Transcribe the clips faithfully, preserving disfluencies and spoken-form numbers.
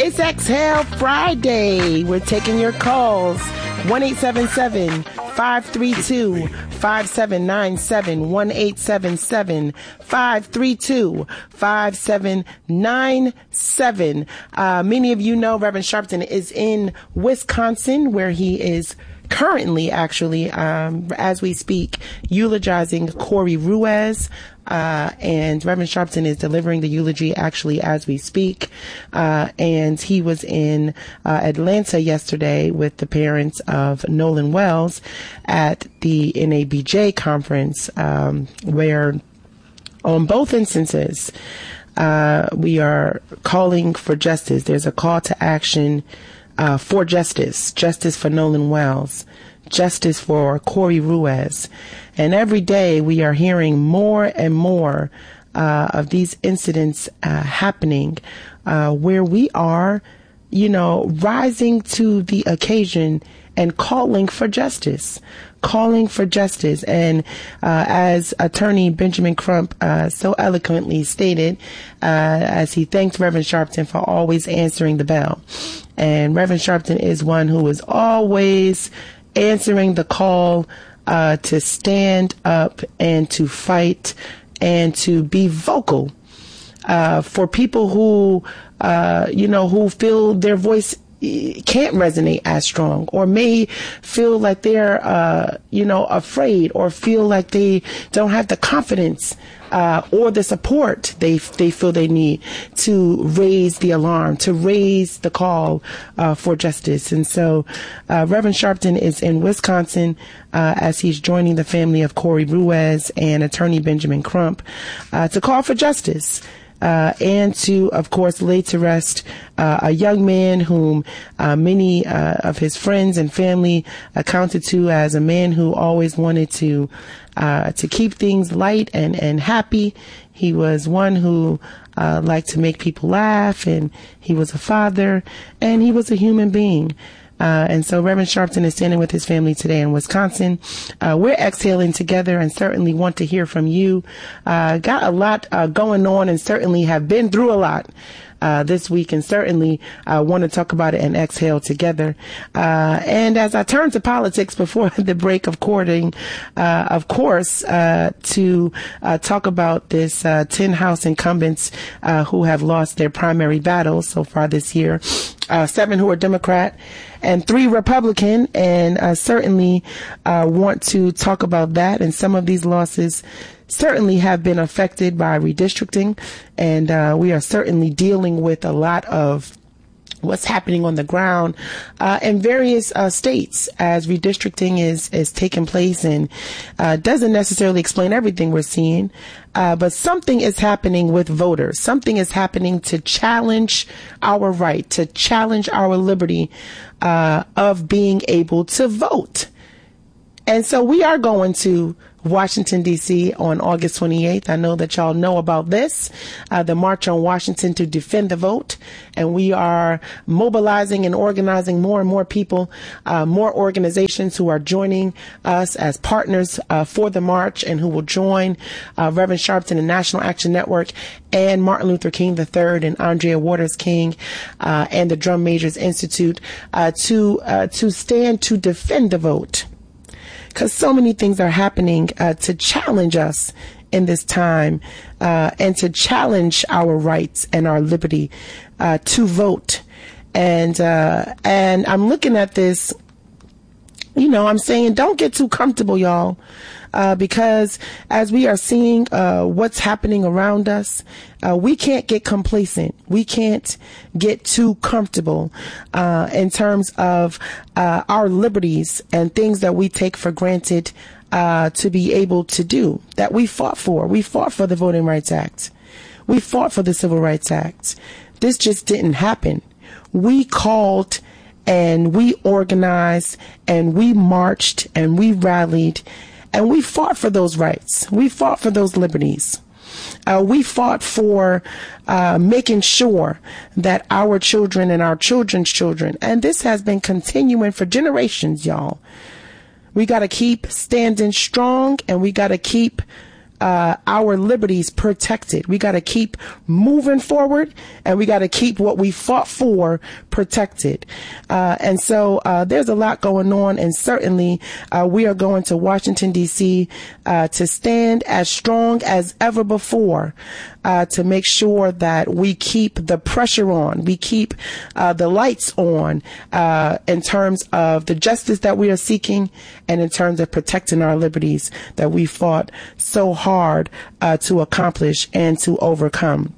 It's Exhale Friday. We're taking your calls. one eight seven seven, five three two, five seven nine seven. one eight seven seven, five three two, five seven nine seven. Uh, many of you know Reverend Sharpton is in Wisconsin, where he is currently, actually, um, as we speak, eulogizing Corey Ruiz. Uh, and Reverend Sharpton is delivering the eulogy actually as we speak. Uh, and he was in uh, Atlanta yesterday with the parents of Nolan Wells at the N A B J conference, um, where on both instances, uh, we are calling for justice. There's a call to action uh, for justice, justice for Nolan Wells, justice for Corey Ruiz. And every day we are hearing more and more uh, of these incidents uh, happening uh, where we are, you know, rising to the occasion and calling for justice, calling for justice. And uh, as Attorney Benjamin Crump uh, so eloquently stated, uh, as he thanked Reverend Sharpton for always answering the bell. And Reverend Sharpton is one who is always answering the call uh, to stand up and to fight and to be vocal uh, for people who, uh, you know, who feel their voice can't resonate as strong, or may feel like they're, uh, you know, afraid, or feel like they don't have the confidence uh, or the support they they feel they need to raise the alarm, to raise the call uh, for justice. And so uh, Reverend Sharpton is in Wisconsin uh, as he's joining the family of Corey Ruiz and Attorney Benjamin Crump uh, to call for justice. Uh, and to, of course, lay to rest uh, a young man whom uh, many uh, of his friends and family accounted to as a man who always wanted to uh, to keep things light and, and happy. He was one who uh, liked to make people laugh, and he was a father, and he was a human being. Uh, and so Reverend Sharpton is standing with his family today in Wisconsin. Uh, we're exhaling together and certainly want to hear from you. Uh, got a lot uh, going on and certainly have been through a lot uh, this week, and certainly uh, want to talk about it and exhale together. Uh, and as I turn to politics before the break of courting, uh, of course, uh, to uh, talk about this uh, ten House incumbents uh, who have lost their primary battles so far this year. Uh, seven who are Democrat and three Republican, and uh, certainly uh, want to talk about that. And some of these losses certainly have been affected by redistricting, and uh, we are certainly dealing with a lot of what's happening on the ground uh, in various uh, states as redistricting is is taking place, and uh, doesn't necessarily explain everything we're seeing, uh, but something is happening with voters. Something is happening to challenge our right, to challenge our liberty uh, of being able to vote. And so we are going to Washington, D C on August twenty-eighth. I know that y'all know about this, uh, the March on Washington to Defend the Vote. And we are mobilizing and organizing more and more people, uh, more organizations who are joining us as partners uh, for the march, and who will join uh, Reverend Sharpton and National Action Network and Martin Luther King the third and Andrea Waters King uh, and the Drum Majors Institute uh, to uh, to stand to defend the vote. Because so many things are happening uh, to challenge us in this time uh, and to challenge our rights and our liberty uh, to vote. And uh, and I'm looking at this, you know, I'm saying don't get too comfortable, y'all. Uh, because as we are seeing uh, what's happening around us, uh, we can't get complacent. We can't get too comfortable uh, in terms of uh, our liberties and things that we take for granted uh, to be able to do, that we fought for. We fought for the Voting Rights Act. We fought for the Civil Rights Act. This just didn't happen. We called and we organized and we marched and we rallied. And we fought for those rights. We fought for those liberties. Uh, we fought for uh, making sure that our children and our children's children, and this has been continuing for generations, y'all. We got to keep standing strong, and we got to keep uh, our liberties protected. We got to keep moving forward, and we got to keep what we fought for protected. Uh, and so uh, there's a lot going on, and certainly uh, we are going to Washington, D C uh, to stand as strong as ever before uh, to make sure that we keep the pressure on, we keep uh, the lights on uh, in terms of the justice that we are seeking and in terms of protecting our liberties that we fought so hard uh, to accomplish and to overcome.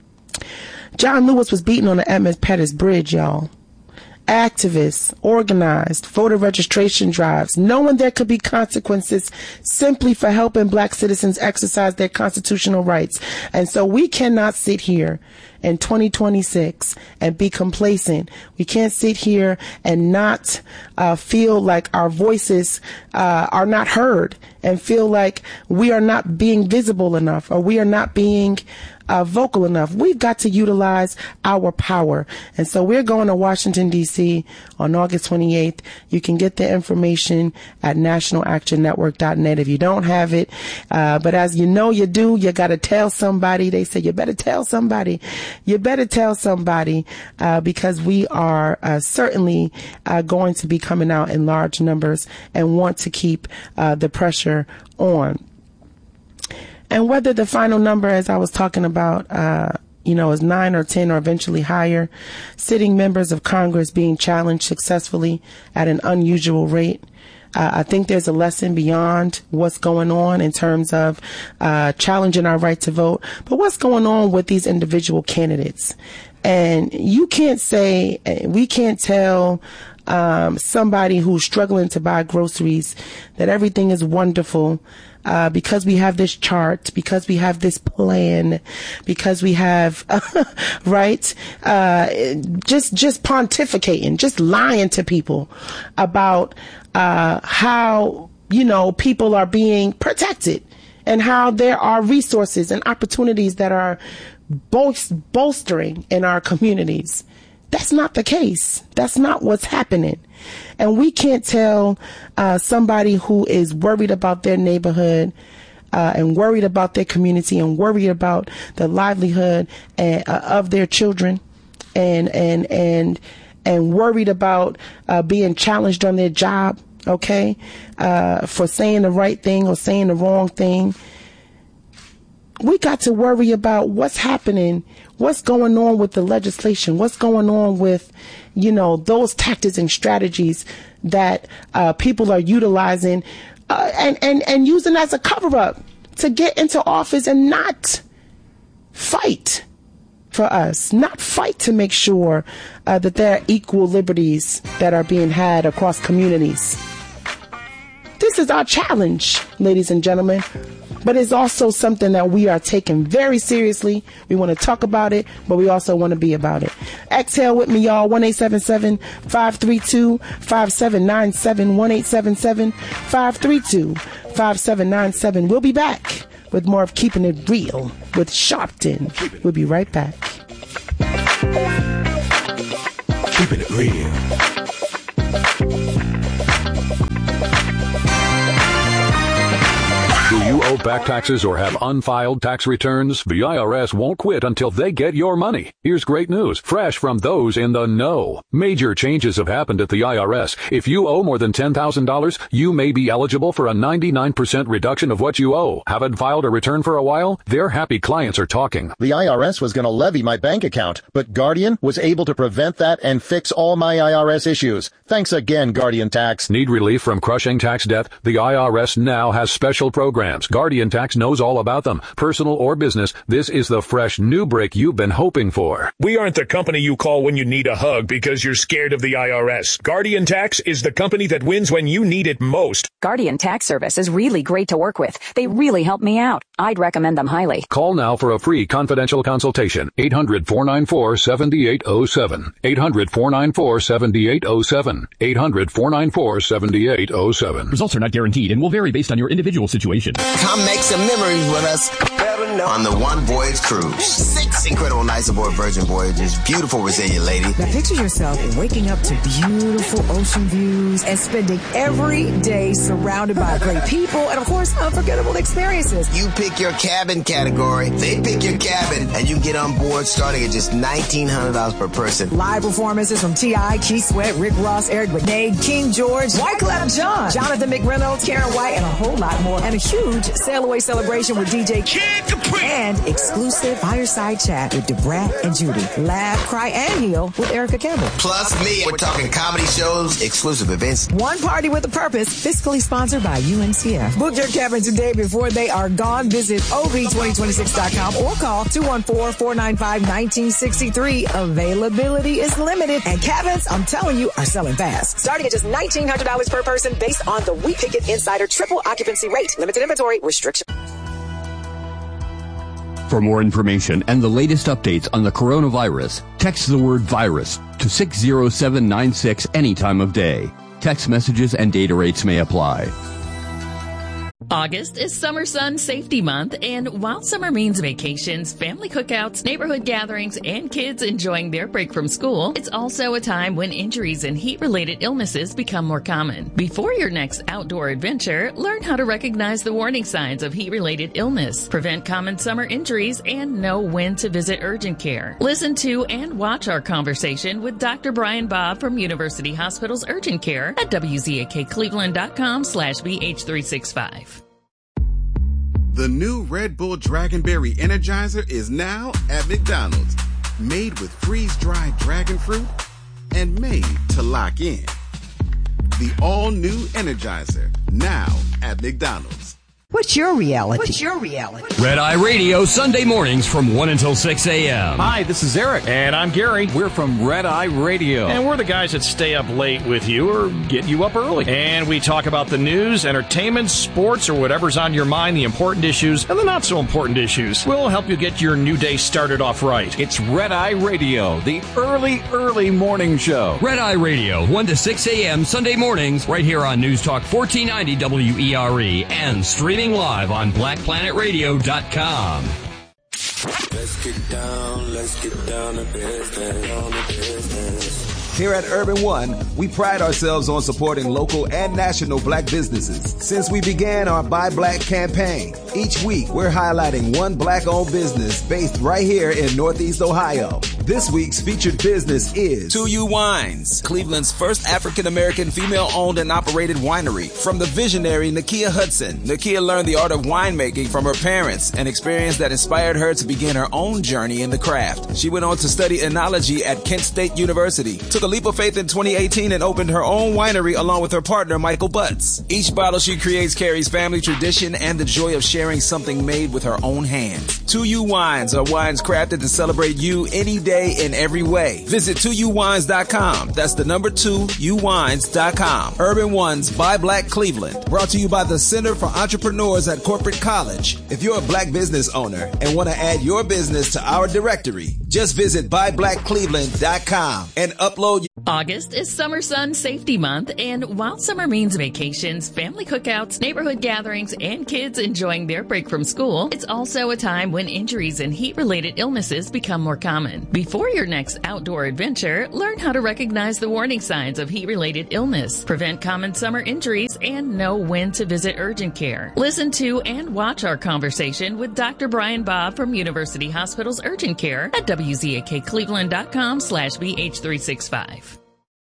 John Lewis was beaten on the Edmund Pettus Bridge, y'all. Activists organized voter registration drives, knowing there could be consequences simply for helping black citizens exercise their constitutional rights. And so we cannot sit here in twenty twenty-six and be complacent. We can't sit here and not uh, feel like our voices uh, are not heard and feel like we are not being visible enough or we are not being Uh, vocal enough. We've got to utilize our power. And so we're going to Washington, D C on August twenty-eighth. You can get the information at national action network dot net if you don't have it. Uh, but as you know you do, you got to tell somebody. They say you better tell somebody. You better tell somebody uh, because we are uh, certainly uh, going to be coming out in large numbers and want to keep uh, the pressure on. And whether the final number, as I was talking about, uh, you know, is nine or ten or eventually higher, sitting members of Congress being challenged successfully at an unusual rate. Uh, I think there's a lesson beyond what's going on in terms of uh, challenging our right to vote. But what's going on with these individual candidates? And you can't say, we can't tell um, somebody who's struggling to buy groceries that everything is wonderful. Uh, because we have this chart, because we have this plan, because we have, right, uh, just, just pontificating, just lying to people about, uh, how, you know, people are being protected and how there are resources and opportunities that are bol- bolstering in our communities. That's not the case. That's not what's happening. And we can't tell uh, somebody who is worried about their neighborhood uh, and worried about their community and worried about the livelihood and, uh, of their children and and and and worried about uh, being challenged on their job, okay, uh, for saying the right thing or saying the wrong thing. We got to worry about what's happening, what's going on with the legislation, what's going on with, you know, those tactics and strategies that uh, people are utilizing uh, and, and, and using as a cover-up to get into office and not fight for us, not fight to make sure uh, that there are equal liberties that are being had across communities. This is our challenge, ladies and gentlemen. But it's also something that we are taking very seriously. We want to talk about it, but we also want to be about it. Exhale with me, y'all. one eight seven seven, five three two, five seven nine seven. one eight seven seven, five three two, five seven nine seven. We'll be back with more of Keeping It Real with Sharpton. We'll be right back. Keeping It Real. Do you owe back taxes or have unfiled tax returns? The I R S won't quit until they get your money. Here's great news, fresh from those in the know. Major changes have happened at the I R S. If you owe more than ten thousand dollars, you may be eligible for a ninety-nine percent reduction of what you owe. Haven't filed a return for a while? Their happy clients are talking. The I R S was going to levy my bank account, but Guardian was able to prevent that and fix all my I R S issues. Thanks again, Guardian Tax. Need relief from crushing tax debt? The I R S now has special programs. Guardian Tax knows all about them. Personal or business, this is the fresh new break you've been hoping for. We aren't the company you call when you need a hug because you're scared of the I R S. Guardian Tax is the company that wins when you need it most. Guardian Tax Service is really great to work with. They really help me out. I'd recommend them highly. Call now for a free confidential consultation. eight hundred, four nine four, seven eight zero seven. eight hundred, four nine four, seven eight zero seven. eight hundred, four nine four, seven eight zero seven. Results are not guaranteed and will vary based on your individual situation. Tom Come make some memories with us on the One Voyage Cruise. Six incredible nights aboard Virgin Voyages. Beautiful, resilient lady. Now picture yourself waking up to beautiful ocean views and spending every day surrounded by great people and, of course, unforgettable experiences. You pick your cabin category, they pick your cabin, and you get on board starting at just nineteen hundred dollars per person. Live performances from T I, Keith Sweat, Rick Ross, Eric Benet, King George, Wyclef Jean, Jonathan McReynolds, Karen White, and a whole lot more. And a huge sail away celebration with D J Kid Capri. And exclusive fireside chat with Debrat and Judy. Laugh, cry, and heal with Erica Campbell. Plus me. We're talking comedy shows, exclusive events. One party with a purpose, fiscally sponsored by U N C F. Book your cabin today before they are gone. Visit O V twenty twenty-six dot com or call two one four, four nine five, one nine six three. Availability is limited, and cabins, I'm telling you, are selling fast. Starting at just nineteen hundred dollars per person based on the We Pick It Insider triple occupancy rate. Limited inventory, restriction. For more information and the latest updates on the coronavirus, text the word virus to six zero seven nine six any time of day. Text messages and data rates may apply. August is Summer Sun Safety Month, and while summer means vacations, family cookouts, neighborhood gatherings, and kids enjoying their break from school, it's also a time when injuries and heat-related illnesses become more common. Before your next outdoor adventure, learn how to recognize the warning signs of heat-related illness, prevent common summer injuries, and know when to visit urgent care. Listen to and watch our conversation with Doctor Brian Bob from University Hospital's Urgent Care at W Z A K Cleveland dot com slash V H three sixty-five. The new Red Bull Dragonberry Energizer is now at McDonald's. Made with freeze-dried dragon fruit and made to lock in. The all-new Energizer, now at McDonald's. What's your reality? What's your reality? Red Eye Radio, Sunday mornings from one until six a.m. Hi, this is Eric. And I'm Gary. We're from Red Eye Radio. And we're the guys that stay up late with you or get you up early. And we talk about the news, entertainment, sports, or whatever's on your mind, the important issues and the not so important issues. We'll help you get your new day started off right. It's Red Eye Radio, the early, early morning show. Red Eye Radio, one to six a.m. Sunday mornings, right here on News Talk fourteen ninety W E R E and streaming live on black planet radio dot com. Let's get down, let's get down to business, down to business. Here at Urban One, we pride ourselves on supporting local and national black businesses. Since we began our Buy Black campaign, each week we're highlighting one black-owned business based right here in Northeast Ohio. This week's featured business is two U Wines, Cleveland's first African-American female-owned and operated winery. From the visionary Nakia Hudson, Nakia learned the art of winemaking from her parents, an experience that inspired her to begin her own journey in the craft. She went on to study enology at Kent State University, took a leap of faith in twenty eighteen and opened her own winery along with her partner Michael Butts. Each bottle she creates carries family tradition and the joy of sharing something made with her own hands. two U Wines are wines crafted to celebrate you any day in every way. Visit two U wines dot com. That's the number two U wines dot com. Urban One's Buy Black Cleveland. Brought to you by the Center for Entrepreneurs at Corporate College. If you're a black business owner and want to add your business to our directory, just visit buy black cleveland dot com and upload. August is Summer Sun Safety Month, and while summer means vacations, family cookouts, neighborhood gatherings, and kids enjoying their break from school, it's also a time when injuries and heat-related illnesses become more common. Before your next outdoor adventure, learn how to recognize the warning signs of heat-related illness, prevent common summer injuries, and know when to visit urgent care. Listen to and watch our conversation with Doctor Brian Bob from University Hospital's Urgent Care at W Z A K Cleveland dot com slash V H three sixty-five.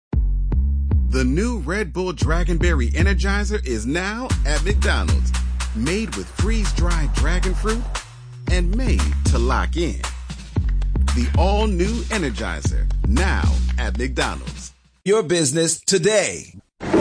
The new Red Bull Dragonberry Energizer is now at McDonald's. Made with freeze-dried dragon fruit and made to lock in. The all-new Energizer, now at McDonald's. Your business today.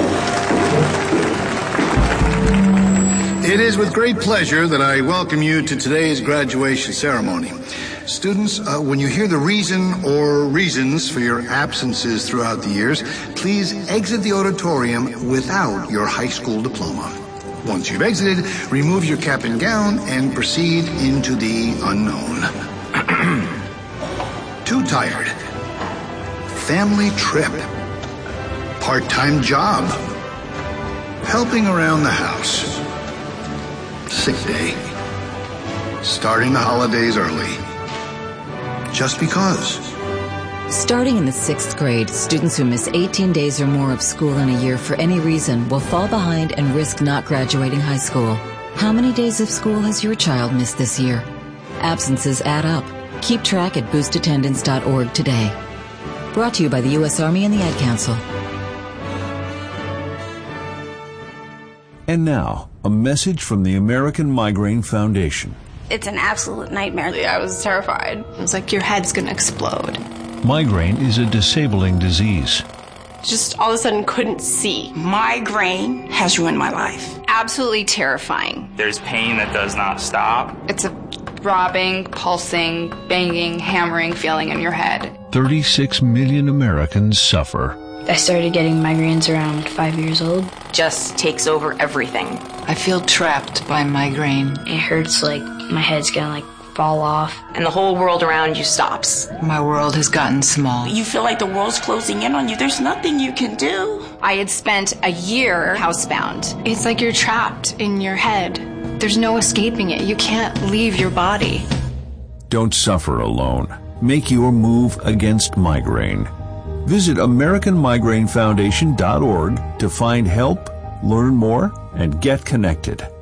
It is with great pleasure that I welcome you to today's graduation ceremony. Students, uh, when you hear the reason or reasons for your absences throughout the years, please exit the auditorium without your high school diploma. Once you've exited, remove your cap and gown and proceed into the unknown. Too tired. Family trip. Part-time job. Helping around the house. sick day. Starting the holidays early. Just because. Starting in the sixth grade, students who miss eighteen days or more of school in a year for any reason will fall behind and risk not graduating high school. How many days of school has your child missed this year? Absences add up. Keep track at boost attendance dot org today. Brought to you by the U S Army and the Ad Council. And now, a message from the American Migraine Foundation. It's an absolute nightmare. I was terrified. It was like your head's going to explode. Migraine is a disabling disease. Just all of a sudden couldn't see. Migraine has ruined my life. Absolutely terrifying. There's pain that does not stop. It's a throbbing, pulsing, banging, hammering feeling in your head. thirty-six million Americans suffer. I started getting migraines around five years old. Just takes over everything. I feel trapped by migraine. It hurts like my head's gonna like fall off. And the whole world around you stops. My world has gotten small. You feel like the world's closing in on you. There's nothing you can do. I had spent a year housebound. It's like you're trapped in your head. There's no escaping it. You can't leave your body. Don't suffer alone. Make your move against migraine. Visit American Migraine Foundation dot org to find help, learn more, and get connected.